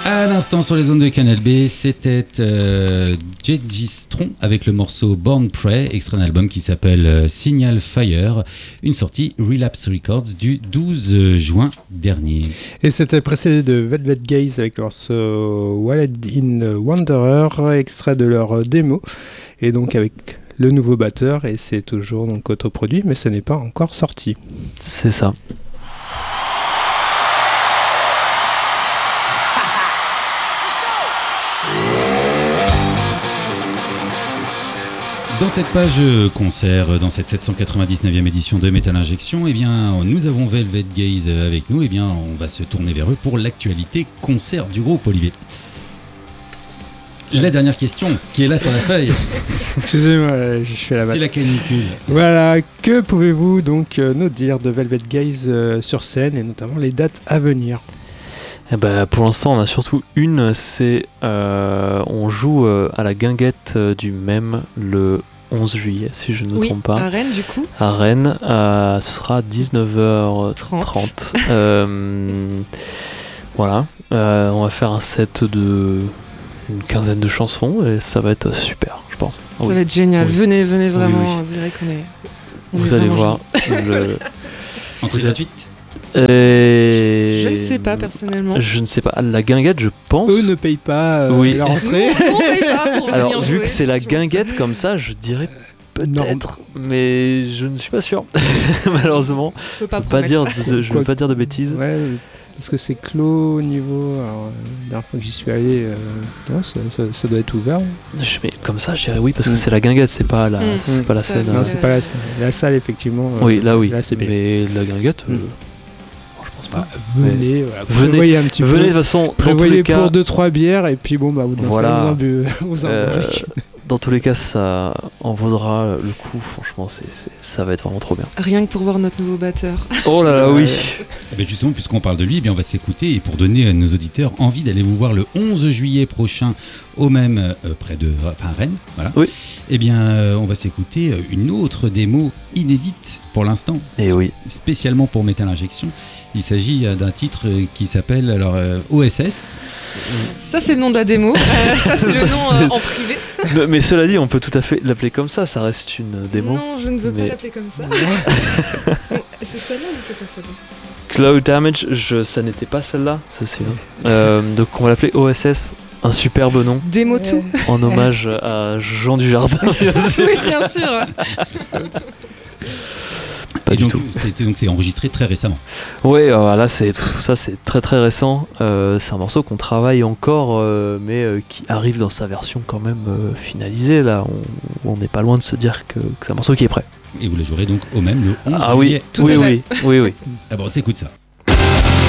À l'instant sur les ondes de Canal B, c'était J.J. Stron avec le morceau Born Prey, extrait d'un album qui s'appelle Signal Fire, une sortie Relapse Records du 12 juin dernier. Et c'était précédé de Velvet Gaze avec le morceau Wallet in Wanderer, extrait de leur démo, et donc avec le nouveau batteur, et c'est toujours donc autoproduit, mais ce n'est pas encore sorti. C'est ça. Dans cette page concert, dans cette 799e édition de Metal Injection, eh bien, nous avons Velvet Gaze avec nous. Eh bien, on va se tourner vers eux pour l'actualité concert du groupe, Olivier. La dernière question, qui est là sur la feuille. Excusez-moi, je fais la masse. C'est la canicule. Voilà, que pouvez-vous donc nous dire de Velvet Gaze sur scène, et notamment les dates à venir? Eh ben, pour l'instant, on a surtout une, c'est on joue à la Guinguette du même le 11 juillet, si je ne me trompe pas. À Rennes, du coup. À Rennes, ce sera 19h30. Voilà, on va faire un set de une quinzaine de chansons et ça va être super, je pense. Ça va être génial. Oui. Venez vraiment. Oui. Vous verrez qu'on est. Vous allez voir. Entrée gratuite. Je ne sais pas personnellement. Je ne sais pas. La Guinguette, je pense. Eux ne payent pas Oui. la rentrée. On paye pas pour Alors, venir vu jouer, que c'est la sûr. Guinguette comme ça, je dirais peut-être, mais je ne suis pas sûr. Malheureusement, Je peux pas je ne promettre. veux pas dire de bêtises. Ouais, parce que c'est clos au niveau. Alors, la dernière fois que j'y suis allé, non, ça doit être ouvert. Mais comme ça, je dirais oui parce que c'est la Guinguette, c'est pas la, c'est pas la c'est pas- scène. Non, Ouais. c'est pas la salle, effectivement. Oui, là oui. Là, c'est bien. Mais la Guinguette, je pense pas. Venez, voilà, Venez. prévoyez un petit Venez de peu. toute façon. Dans tous Prévoyez les cas, pour 2-3 bières, et puis bon, bah, vous Voilà. vous en dans tous les cas, ça en vaudra le coup. Franchement, ça va être vraiment trop bien. Rien que pour voir notre nouveau batteur. Oh là là, oui. Eh bien justement, puisqu'on parle de lui, eh bien on va s'écouter et pour donner à nos auditeurs envie d'aller vous voir le 11 juillet prochain au même près de Rennes, voilà. Oui. Eh bien, on va s'écouter une autre démo inédite pour l'instant, Et oui. spécialement pour Metal Injection. Il s'agit d'un titre qui s'appelle alors OSS. Ça, c'est le nom de la démo. Ça, c'est le nom en privé. Mais cela dit, on peut tout à fait l'appeler comme ça. Ça reste une démo. Non, je ne veux pas Mais- l'appeler comme ça. C'est celle-là ou c'est pas celle-là? Cloud Damage, ça n'était pas celle-là. Ça, c'est une autre. Donc, on va l'appeler OSS. Un superbe nom Démo tout. en hommage à Jean Dujardin, bien sûr. Oui, bien sûr. Pas Et du donc, tout. c'est enregistré très récemment. Ouais, là c'est très très récent. C'est un morceau qu'on travaille encore, mais qui arrive dans sa version quand même finalisée. Là, on n'est pas loin de se dire que c'est un morceau qui est prêt. Et vous le jouerez donc au même le 11 Ah oui, juillet. Tout à fait. oui. Ah bon, on s'écoute ça.